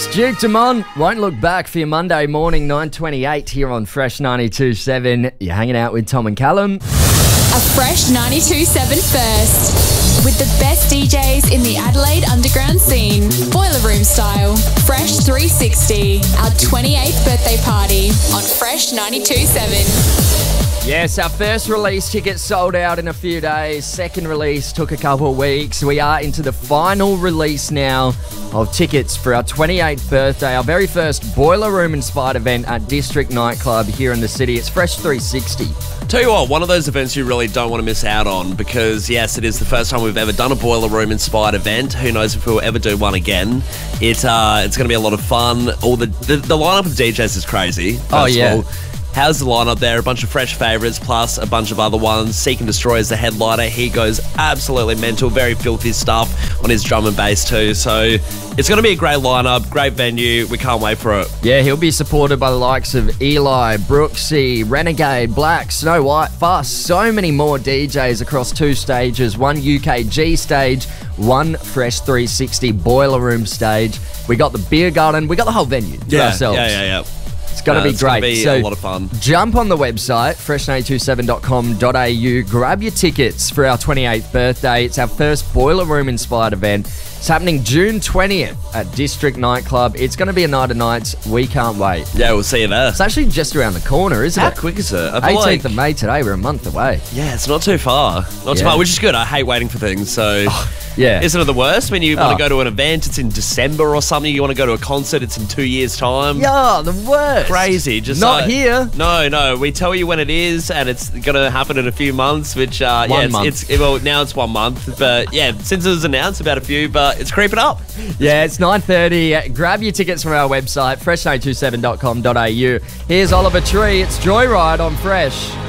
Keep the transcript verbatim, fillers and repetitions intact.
It's Duke Dumont. Won't look back for your Monday morning, nine twenty-eight here on Fresh ninety-two point seven. You're hanging out with Tom and Callum. A Fresh ninety-two point seven first. With the best D Js in the Adelaide underground scene. Boiler Room style. Fresh three sixty. Our twenty-eighth birthday party on Fresh ninety-two point seven. Yes, our first release tickets sold out in a few days. Second release took a couple of weeks. We are into the final release now of tickets for our twenty-eighth birthday, our very first Boiler Room inspired event at District Nightclub here in the city. It's Fresh three sixty. Tell you what, one of those events you really don't want to miss out on because, yes, it is the first time we've ever done a Boiler Room inspired event. Who knows if we'll ever do one again. It uh, It's going to be a lot of fun. All the, the, the lineup of D Js is crazy. Oh, yeah. How's the lineup there? A bunch of fresh favourites plus a bunch of other ones. Seek and Destroy is the headliner. He goes absolutely mental. Very filthy stuff on his drum and bass too. So it's going to be a great lineup, great venue. We can't wait for it. Yeah, he'll be supported by the likes of Eli, Brooksy, Renegade, Black, Snow White, Fast. So many more D Js across two stages. One U K G stage, one Fresh three sixty Boiler Room stage. We got the beer garden. We got the whole venue to Yeah, ourselves. yeah, yeah, yeah. It's going to Uh, be it's great. gonna be so a lot of fun. Jump on the website, fresh nine two seven dot com dot a u. Grab your tickets for our twenty-eighth birthday. It's our first Boiler Room inspired event. It's happening June twentieth at District Nightclub. It's going to be a night of nights. We can't wait. Yeah, we'll see you there. It's actually just around the corner, isn't How it? quick is it? I feel eighteenth like, of May today. We're a month away. yeah, it's not too far. Not too Yeah. far, which is good. I hate waiting for things. So, Yeah. isn't it the worst when you want Oh. to go to an event? It's in December or something. You want to go to a concert. It's in two years' time. Yeah, the worst. Crazy. Just Not uh, here. No, no. We tell you when it is, and it's going to happen in a few months. Which uh, One yeah, it's, month. it's it, well now it's one month, but yeah, since it was announced about a few, but it's creeping up. Yeah, it's nine thirty. Grab your tickets from our website, fresh nine two seven dot com dot a u. Here's Oliver Tree. It's Joyride on Fresh.